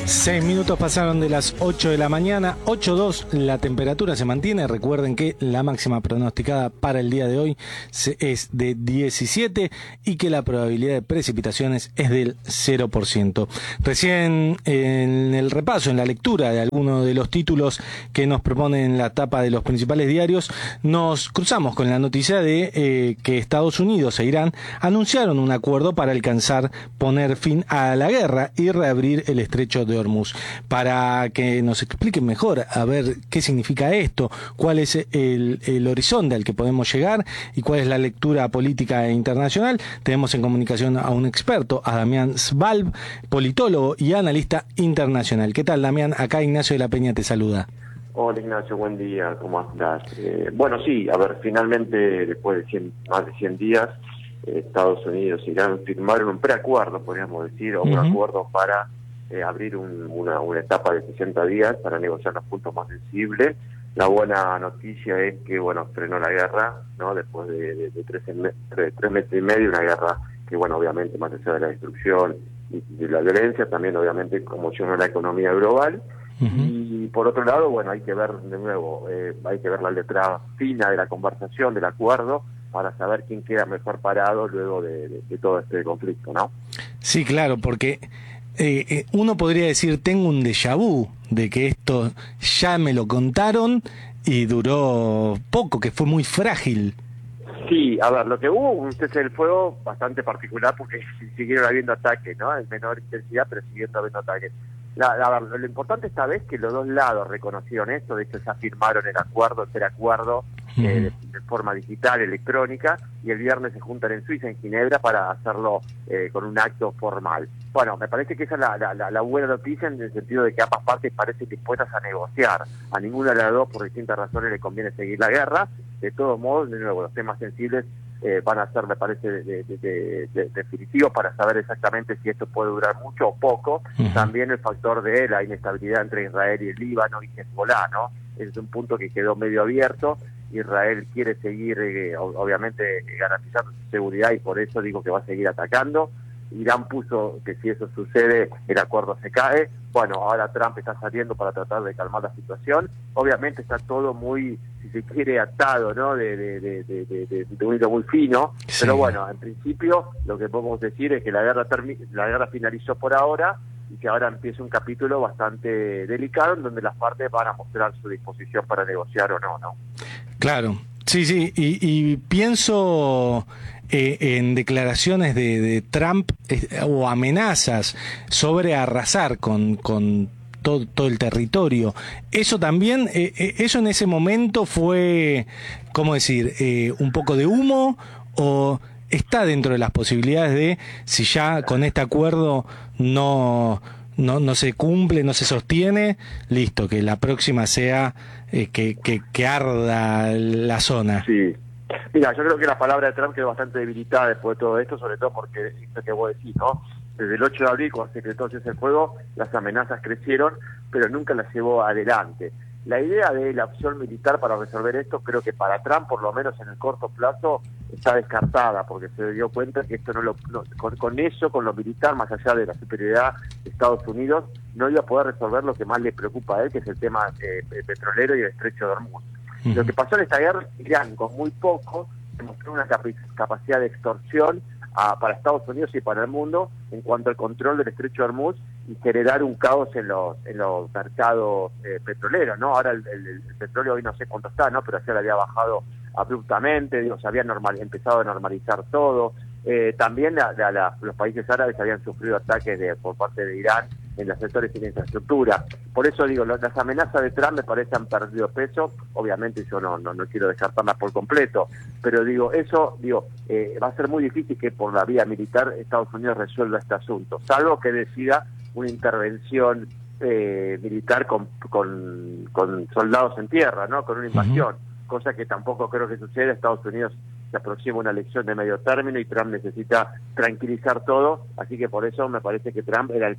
6 minutos pasaron de las 8 de la mañana, 8:02, la temperatura se mantiene. Recuerden que la máxima pronosticada para el día de hoy es de 17 y que la probabilidad de precipitaciones es del 0%. Recién en el repaso, en la lectura de algunos de los títulos que nos proponen la tapa de los principales diarios, nos cruzamos con la noticia de que Estados Unidos e Irán anunciaron un acuerdo para poner fin a la guerra y reabrir el estrecho de Hormuz. Para que nos expliquen mejor a ver qué significa esto, cuál es el horizonte al que podemos llegar y cuál es la lectura política e internacional, tenemos en comunicación a un experto, a Damián Svalb, politólogo y analista internacional. ¿Qué tal, Damián? Acá Ignacio de la Peña te saluda. Hola Ignacio, buen día, ¿cómo andás? Bueno, sí, a ver, finalmente después de más de 100 días, Estados Unidos e Irán firmaron un preacuerdo, podríamos decir, o un acuerdo para abrir una etapa de 60 días para negociar los puntos más sensibles. La buena noticia es que, bueno, frenó la guerra, ¿no? Después de 3 meses y medio, una guerra que, bueno, obviamente, más allá de la destrucción y de la violencia, también, obviamente, conmocionó la economía global. Y por otro lado, bueno, hay que ver de nuevo, hay que ver la letra fina de la conversación, del acuerdo, para saber quién queda mejor parado luego de todo este conflicto, ¿no? Sí, claro, porque uno podría decir, tengo un déjà vu de que esto ya me lo contaron y duró poco, que fue muy frágil. Sí, a ver, lo que hubo un cese del fuego bastante particular porque siguieron habiendo ataques, ¿no? En menor intensidad, pero siguieron habiendo ataques. Lo importante esta vez es que los dos lados reconocieron esto, de hecho ya firmaron el preacuerdo de forma digital, electrónica, y el viernes se juntan en Suiza, en Ginebra, para hacerlo con un acto formal. Bueno, me parece que esa es la buena noticia, en el sentido de que ambas partes parecen dispuestas a negociar. A ninguna de las dos, por distintas razones, le conviene seguir la guerra. De todos modos, de nuevo, los temas sensibles van a ser, me parece, definitivos para saber exactamente si esto puede durar mucho o poco. También el factor de la inestabilidad entre Israel y el Líbano y Hezbollah, ¿no? Ese es un punto que quedó medio abierto. Israel quiere seguir, obviamente, garantizando su seguridad, y por eso digo que va a seguir atacando. Irán puso que si eso sucede, el acuerdo se cae. Bueno, ahora Trump está saliendo para tratar de calmar la situación. Obviamente está todo muy, si se quiere, atado, ¿no? De un hilo muy fino. Sí. Pero bueno, en principio lo que podemos decir es que la guerra finalizó por ahora, y que ahora empieza un capítulo bastante delicado en donde las partes van a mostrar su disposición para negociar o no, ¿no? Claro, sí, y pienso en declaraciones de Trump o amenazas sobre arrasar con todo el territorio. Eso también, eso en ese momento fue, ¿cómo decir?, un poco de humo, o está dentro de las posibilidades de, si ya con este acuerdo no se cumple, no se sostiene, listo, que la próxima sea que arda la zona. Sí. Mira, yo creo que la palabra de Trump quedó bastante debilitada después de todo esto, sobre todo porque esto que vos decís, ¿no? Desde el 8 de abril, cuando se decretó el fuego, las amenazas crecieron, pero nunca las llevó adelante. La idea de la opción militar para resolver esto, creo que para Trump, por lo menos en el corto plazo, está descartada, porque se dio cuenta que esto con lo militar, más allá de la superioridad de Estados Unidos, no iba a poder resolver lo que más le preocupa a él, que es el tema petrolero y el estrecho de Hormuz. Lo que pasó en esta guerra, Irán, con muy poco, demostró una capacidad de extorsión para Estados Unidos y para el mundo en cuanto al control del estrecho de Hormuz, y generar un caos en los mercados petroleros, ¿no? Ahora el petróleo hoy no sé cuánto está, ¿no? Pero ayer había bajado abruptamente, se había empezado a normalizar todo. También los países árabes habían sufrido ataques por parte de Irán en los sectores de la infraestructura. Por eso digo, las amenazas de Trump me parece han perdido peso. Obviamente yo no quiero descartarlas por completo, pero va a ser muy difícil que por la vía militar Estados Unidos resuelva este asunto, salvo que decida una intervención militar con soldados en tierra, ¿no? Con una invasión, cosa que tampoco creo que suceda. Estados Unidos se aproxima una elección de medio término y Trump necesita tranquilizar todo, así que por eso me parece que Trump era el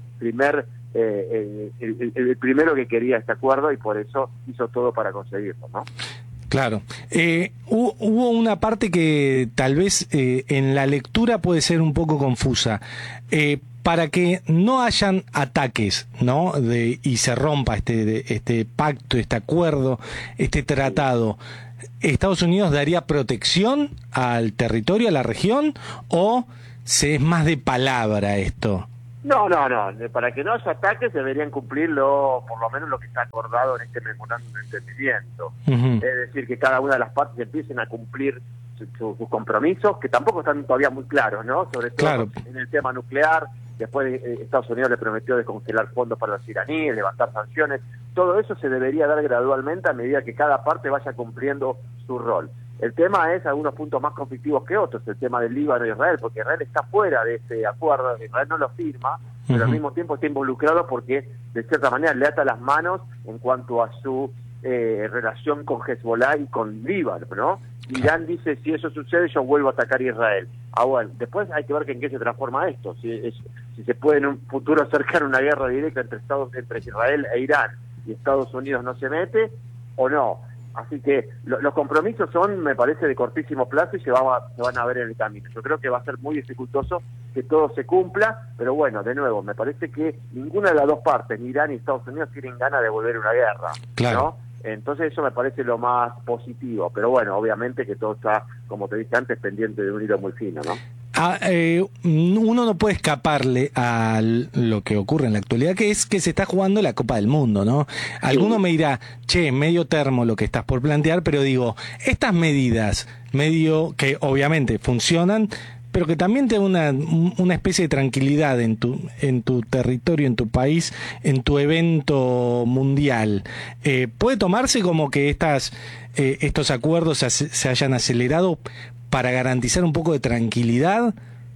primero que quería este acuerdo, y por eso hizo todo para conseguirlo, ¿no? Claro. Hubo una parte que tal vez en la lectura puede ser un poco confusa. para que no hayan ataques, ¿no? Y se rompa este pacto, este acuerdo, este tratado. ¿Estados Unidos daría protección al territorio, a la región, o es más de palabra esto? No. Para que no haya ataques deberían cumplirlo, por lo menos lo que está acordado en este memorándum de entendimiento. Uh-huh. Es decir, que cada una de las partes empiecen a cumplir sus compromisos, que tampoco están todavía muy claros, ¿no? Sobre todo en el tema nuclear. Después Estados Unidos le prometió descongelar fondos para los iraníes, levantar sanciones. Todo eso se debería dar gradualmente a medida que cada parte vaya cumpliendo su rol. El tema es algunos puntos más conflictivos que otros, el tema del Líbano y Israel, porque Israel está fuera de ese acuerdo, Israel no lo firma, pero al mismo tiempo está involucrado porque de cierta manera le ata las manos en cuanto a su relación con Hezbollah y con Líbano, ¿no? Irán dice, si eso sucede, yo vuelvo a atacar a Israel. Bueno, después hay que ver en qué se transforma esto, si se puede en un futuro acercar una guerra directa entre Israel e Irán y Estados Unidos no se mete, o no. Así que los compromisos son, me parece, de cortísimo plazo y se van a ver en el camino. Yo creo que va a ser muy dificultoso que todo se cumpla, pero bueno, de nuevo, me parece que ninguna de las dos partes, ni Irán ni Estados Unidos, tienen ganas de volver a una guerra, claro, ¿no? Entonces eso me parece lo más positivo, pero bueno, obviamente que todo está, como te dije antes, pendiente de un hilo muy fino, ¿no? Uno no puede escaparle a lo que ocurre en la actualidad, que es que se está jugando la Copa del Mundo, ¿no? Alguno me dirá, medio termo lo que estás por plantear, pero digo, estas medidas, medio que obviamente funcionan, pero que también te da una especie de tranquilidad en tu territorio, en tu país, en tu evento mundial. ¿Puede tomarse como que estos acuerdos se hayan acelerado para garantizar un poco de tranquilidad?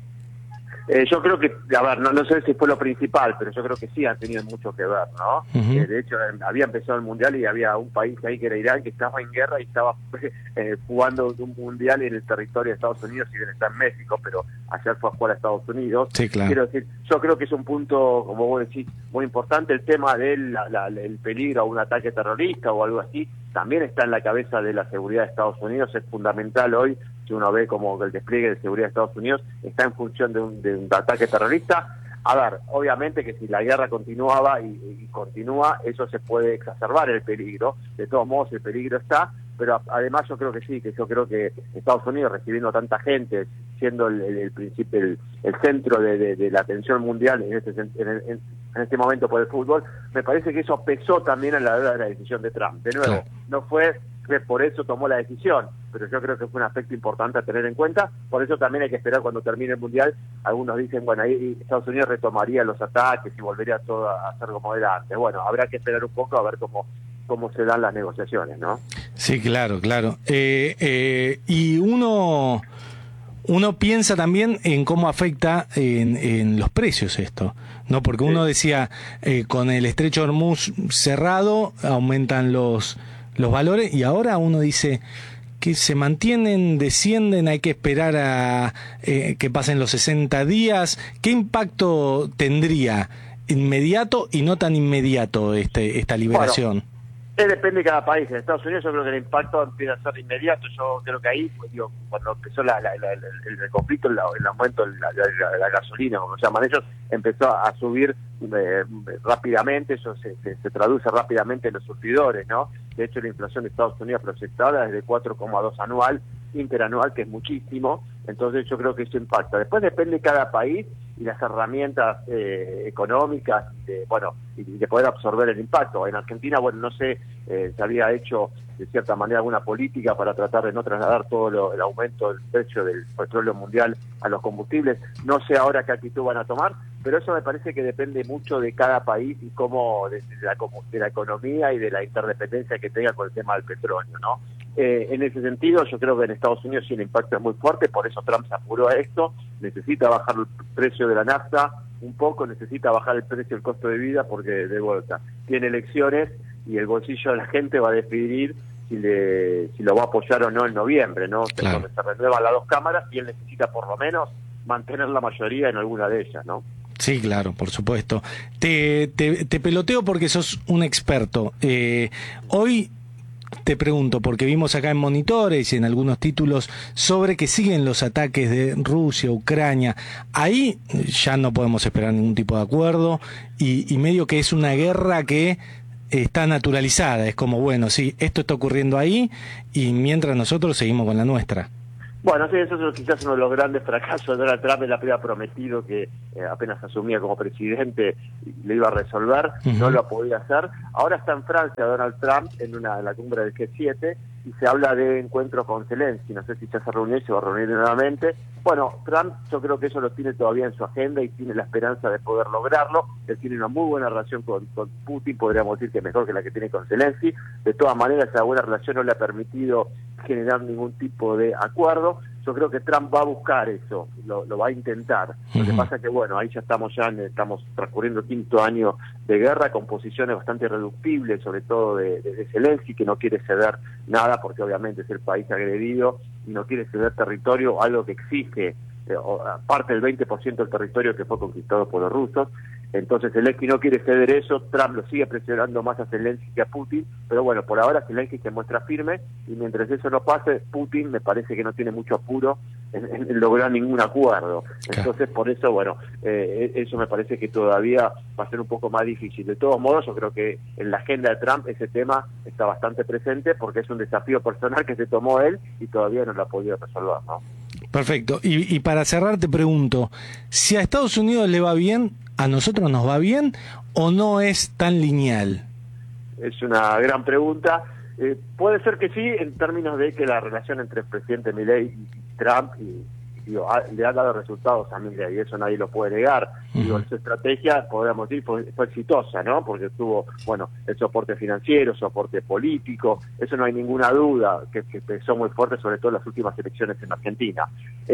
Yo creo que, a ver, no sé si fue lo principal, pero yo creo que sí han tenido mucho que ver, ¿no? Uh-huh. De hecho, había empezado el Mundial y había un país ahí que era Irán, que estaba en guerra y estaba jugando un Mundial en el territorio de Estados Unidos, si bien está en México, pero ayer fue a jugar a Estados Unidos. Sí, claro. Quiero decir, yo creo que es un punto, como vos decís, muy importante. El tema del el peligro a un ataque terrorista o algo así, también está en la cabeza de la seguridad de Estados Unidos. Es fundamental hoy, si uno ve como el despliegue de seguridad de Estados Unidos está en función de un ataque terrorista. A ver, obviamente que si la guerra continuaba y continúa, eso se puede exacerbar el peligro. De todos modos, el peligro está, pero además yo creo que sí, que yo creo que Estados Unidos recibiendo tanta gente, siendo el centro de la atención mundial en este momento por el fútbol, me parece que eso pesó también a la hora de la decisión de Trump. De nuevo, no fue que por eso tomó la decisión, pero yo creo que fue un aspecto importante a tener en cuenta. Por eso también hay que esperar cuando termine el Mundial. Algunos dicen, bueno, ahí Estados Unidos retomaría los ataques y volvería todo a ser como era antes. Bueno, habrá que esperar un poco a ver cómo se dan las negociaciones, ¿no? Sí, claro. Y uno piensa también en cómo afecta en los precios esto, ¿no? Porque uno decía, con el estrecho de Hormuz cerrado, aumentan los valores, y ahora uno dice que se mantienen, descienden, hay que esperar a que pasen los 60 días. ¿Qué impacto tendría inmediato y no tan inmediato esta liberación? Bueno, depende de cada país. En Estados Unidos yo creo que el impacto empieza a ser inmediato. Yo creo que ahí, cuando empezó el conflicto, el aumento de la gasolina, como se llaman ellos, empezó a subir rápidamente. Eso se traduce rápidamente en los surtidores, ¿no? De hecho, la inflación de Estados Unidos proyectada es de 4,2 interanual, que es muchísimo. Entonces yo creo que eso impacta. Después depende de cada país y las herramientas económicas y de poder absorber el impacto. En Argentina, no sé, se había hecho de cierta manera alguna política para tratar de no trasladar todo el aumento del precio del petróleo mundial a los combustibles. No sé ahora qué actitud van a tomar, pero eso me parece que depende mucho de cada país y cómo de la economía y de la interdependencia que tenga con el tema del petróleo, ¿no? En ese sentido, yo creo que en Estados Unidos sí el impacto es muy fuerte, por eso Trump se apuró a esto, necesita bajar el precio de la nafta un poco, necesita bajar el precio del costo de vida, porque de vuelta tiene elecciones y el bolsillo de la gente va a decidir si lo va a apoyar o no en noviembre, ¿no? Claro. Donde se renuevan las dos cámaras y él necesita por lo menos mantener la mayoría en alguna de ellas, ¿no? Sí, claro, por supuesto. Te peloteo porque sos un experto. Hoy te pregunto, porque vimos acá en monitores y en algunos títulos sobre que siguen los ataques de Rusia, Ucrania. Ahí ya no podemos esperar ningún tipo de acuerdo y medio que es una guerra que está naturalizada. Es como, bueno, sí, esto está ocurriendo ahí y mientras nosotros seguimos con la nuestra. Bueno, sí, eso es quizás uno de los grandes fracasos de Donald Trump. Él había prometido que apenas asumía como presidente le iba a resolver, no lo ha podido hacer. Ahora está en Francia Donald Trump en la cumbre del G7 y se habla de encuentro con Zelensky. No sé si ya se reunió y se va a reunir nuevamente. Bueno, Trump yo creo que eso lo tiene todavía en su agenda y tiene la esperanza de poder lograrlo. Él tiene una muy buena relación con Putin, podríamos decir que mejor que la que tiene con Zelensky. De todas maneras, esa buena relación no le ha permitido generar ningún tipo de acuerdo. Yo creo que Trump va a buscar eso, lo va a intentar. Lo que pasa es que, bueno, ahí ya estamos transcurriendo el 5º año de guerra con posiciones bastante irreductibles, sobre todo de Zelensky, que no quiere ceder nada porque obviamente es el país agredido y no quiere ceder territorio, algo que exige parte del 20% del territorio que fue conquistado por los rusos. Entonces Zelensky no quiere ceder eso, Trump lo sigue presionando más a Zelensky que a Putin, pero bueno, por ahora Zelensky se muestra firme y mientras eso no pase, Putin me parece que no tiene mucho apuro en lograr ningún acuerdo. Entonces por eso, bueno, eso me parece que todavía va a ser un poco más difícil. De todos modos, yo creo que en la agenda de Trump ese tema está bastante presente porque es un desafío personal que se tomó él y todavía no lo ha podido resolver, ¿no? Perfecto. Y para cerrar te pregunto, si a Estados Unidos le va bien, ¿a nosotros nos va bien o no es tan lineal? Es una gran pregunta. Puede ser que sí, en términos de que la relación entre el presidente Milei y Trump le ha dado resultados a Milei, y eso nadie lo puede negar. Su estrategia, podríamos decir, fue exitosa, ¿no? Porque tuvo, bueno, el soporte financiero, soporte político, eso no hay ninguna duda, que pesó muy fuerte, sobre todo en las últimas elecciones en Argentina.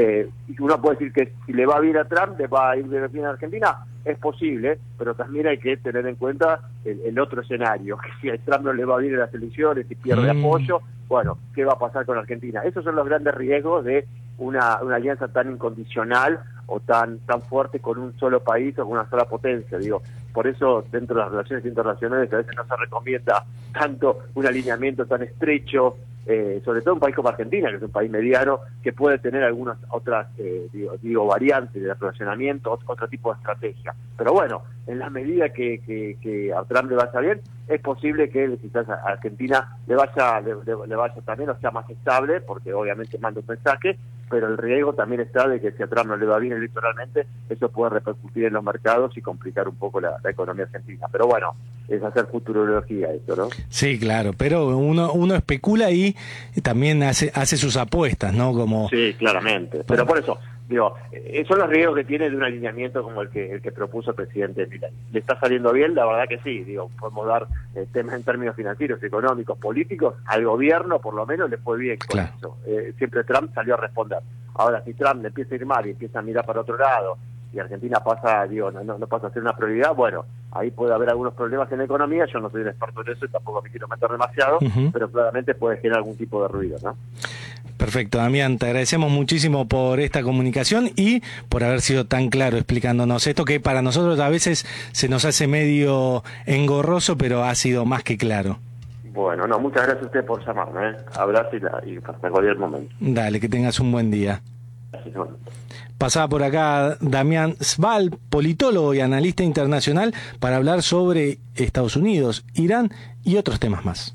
Y uno puede decir que si le va bien a Trump, le va a ir bien a Argentina, es posible, pero también hay que tener en cuenta el otro escenario, que si a Trump no le va bien en las elecciones y pierde apoyo, bueno, ¿qué va a pasar con Argentina? Esos son los grandes riesgos de una alianza tan incondicional o tan fuerte con un solo país o con una sola potencia. Digo, por eso dentro de las relaciones internacionales a veces no se recomienda tanto un alineamiento tan estrecho, sobre todo un país como Argentina, que es un país mediano, que puede tener algunas otras variantes de relacionamiento, otro tipo de estrategia. Pero bueno, en la medida que a Trump le vaya bien, es posible que quizás a Argentina le vaya también, o sea, más estable, porque obviamente manda un mensaje, pero el riesgo también está de que si a Trump no le va bien electoralmente, eso puede repercutir en los mercados y complicar un poco la economía argentina. Pero bueno, es hacer futurología eso, ¿no? Sí, claro, pero uno especula y también hace sus apuestas, ¿no? Sí, claramente. Pero por eso, digo, son los riesgos que tiene de un alineamiento como el que propuso el presidente Milei. ¿Le está saliendo bien? La verdad que sí. Digo, podemos dar temas en términos financieros, económicos, políticos. Al gobierno, por lo menos, le fue bien con eso. Siempre Trump salió a responder. Ahora, si Trump le empieza a ir mal y empieza a mirar para otro lado y Argentina pasa, no pasa a ser una prioridad, bueno, ahí puede haber algunos problemas en la economía. Yo no soy un experto en eso y tampoco me quiero meter demasiado, pero claramente puede generar algún tipo de ruido, ¿no? Perfecto, Damián, te agradecemos muchísimo por esta comunicación y por haber sido tan claro explicándonos esto que para nosotros a veces se nos hace medio engorroso, pero ha sido más que claro. Bueno, muchas gracias a usted por llamarme, Abrazo y hasta cualquier momento. Dale, que tengas un buen día. Gracias, bueno. Pasaba por acá Damián Sval, politólogo y analista internacional, para hablar sobre Estados Unidos, Irán y otros temas más.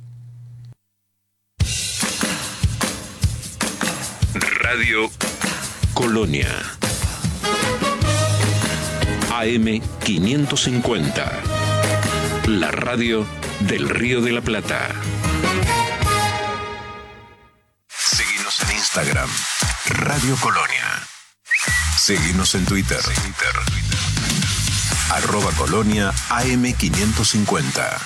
Radio Colonia AM 550, la radio del Río de la Plata. Seguinos en Instagram, Radio Colonia. Seguinos en Twitter. @Colonia AM 550.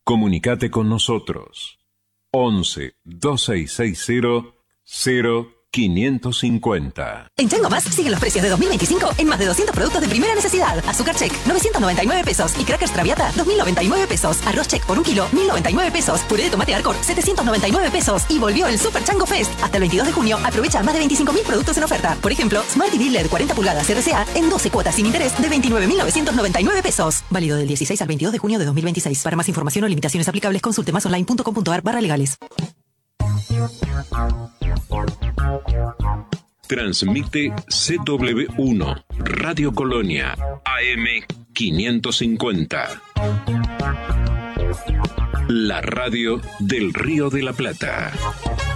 Comunicate con nosotros. 11 2660 550. En Chango Más siguen los precios de 2025 en más de 200 productos de primera necesidad. Azúcar Check, 999 pesos. Y Crackers Traviata, 2.099 pesos. Arroz Check por 1 kilo, 1.099 pesos. Puré de tomate Arcor, 799 pesos. Y volvió el Super Chango Fest. Hasta el 22 de junio aprovecha más de 25.000 productos en oferta. Por ejemplo, Smart TV LED 40 pulgadas RCA en 12 cuotas sin interés de 29.999 pesos. Válido del 16 al 22 de junio de 2026. Para más información o limitaciones aplicables, consulte masonline.com.ar/legales. Transmite CW1 Radio Colonia AM 550. La radio del Río de la Plata.